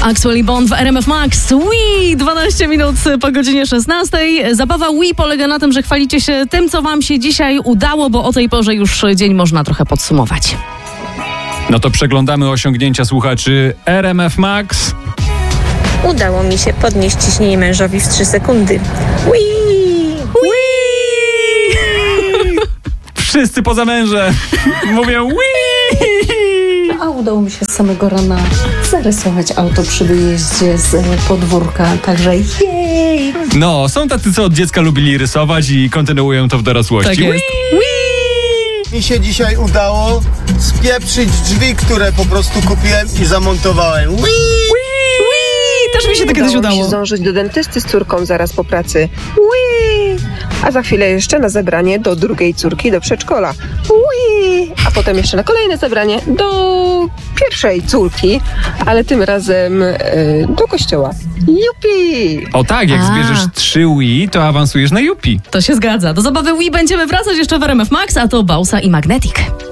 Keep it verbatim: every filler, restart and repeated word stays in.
Axwell Bond w R M F Max. Wii! dwanaście minut po godzinie szesnastej. Zabawa Wii polega na tym, że chwalicie się tym, co wam się dzisiaj udało, bo o tej porze już dzień można trochę podsumować. No to przeglądamy osiągnięcia słuchaczy R M F Max. Udało mi się podnieść ciśnienie mężowi w trzy sekundy. Wii! Wii! Wszyscy poza mężem mówią Wii! A udało mi się z samego rana zarysować auto przy wyjeździe z podwórka, także jej! No, są tacy, co od dziecka lubili rysować i kontynuują to w dorosłości. Tak jest. Wii! Mi się dzisiaj udało spieprzyć drzwi, które po prostu kupiłem i zamontowałem. Wii! Też mi się to kiedyś Udało mi udało. się zdążyć do dentysty z córką zaraz po pracy. Ui! A za chwilę jeszcze na zebranie do drugiej córki do przedszkola. Ui! A potem jeszcze na kolejne zebranie do pierwszej córki, ale tym razem e, do kościoła. Jupi! O tak, jak A. zbierzesz trzy Wii, to awansujesz na Jupi. To się zgadza. Do zabawy Wii będziemy wracać jeszcze w R M F Max, a to Bausa i Magnetic.